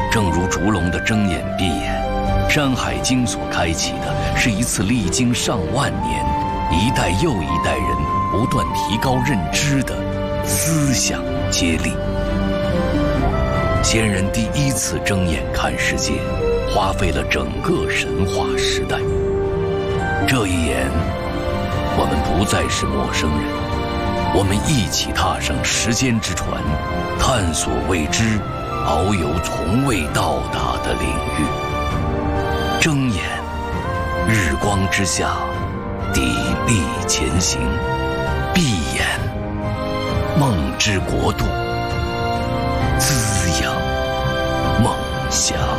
正如烛龙的睁眼闭眼，《山海经》所开启的是一次历经上万年、一代又一代人不断提高认知的思想接力。先人第一次睁眼看世界，花费了整个神话时代。这一眼，我们不再是陌生人，我们一起踏上时间之船，探索未知，遨游从未到达的领域。睁眼，日光之下，砥砺前行；闭眼，梦之国度，滋养梦想。